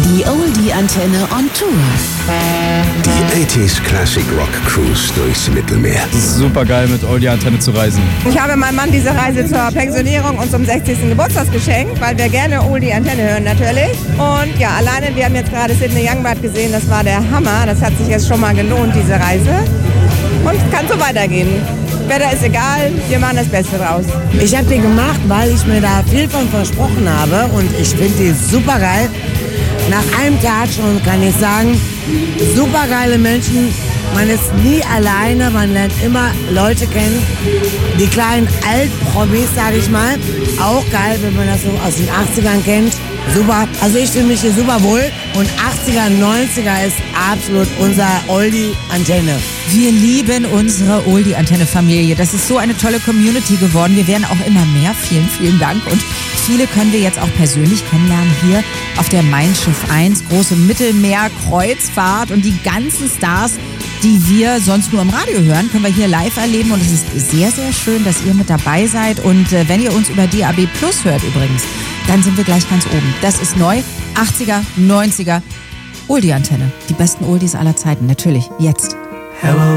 Die Oldie-Antenne on Tour. Die 80s Classic Rock Cruise durchs Mittelmeer. Super geil, mit Oldie-Antenne zu reisen. Ich habe meinem Mann diese Reise zur Pensionierung und zum 60. Geburtstag geschenkt, weil wir gerne Oldie-Antenne hören natürlich. Und ja, alleine, wir haben jetzt gerade Sydney Youngblood gesehen, das war der Hammer. Das hat sich jetzt schon mal gelohnt, diese Reise. Und es kann so weitergehen. Wetter ist egal, wir machen das Beste draus. Ich habe die gemacht, weil ich mir da viel von versprochen habe und ich finde die super geil. Nach einem Tag schon kann ich sagen, super geile Menschen. Man ist nie alleine, man lernt immer Leute kennen. Die kleinen Altpromis, sage ich mal, auch geil, wenn man das so aus den 80ern kennt. Super, also ich fühle mich hier super wohl und 80er, 90er ist absolut unser Oldie-Antenne. Wir lieben unsere Oldie-Antenne-Familie. Das ist so eine tolle Community geworden. Wir werden auch immer mehr. Vielen, vielen Dank. Und viele können wir jetzt auch persönlich kennenlernen hier auf der Mein Schiff 1. Große Mittelmeer-Kreuzfahrt und die ganzen Stars, die wir sonst nur im Radio hören, können wir hier live erleben. Und es ist sehr, sehr schön, dass ihr mit dabei seid. Und wenn ihr uns über DAB Plus hört übrigens, dann sind wir gleich ganz oben. Das ist neu. 80er, 90er, Oldie-Antenne. Die besten Oldies aller Zeiten. Natürlich, jetzt. Hello.